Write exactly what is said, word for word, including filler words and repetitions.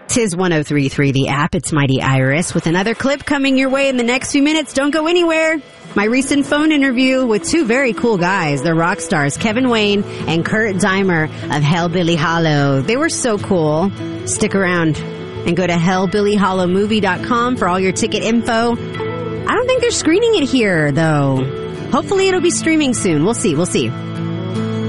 Tis one oh three point three, the app. It's Mighty Iris with another clip coming your way in the next few minutes. Don't go anywhere. My recent phone interview with two very cool guys, the rock stars, Kevin Wayne and Kurt Dimer of Hellbilly Hollow. They were so cool. Stick around and go to hellbilly hollow movie dot com for all your ticket info. I don't think they're screening it here, though. Hopefully it'll be streaming soon. We'll see. We'll see.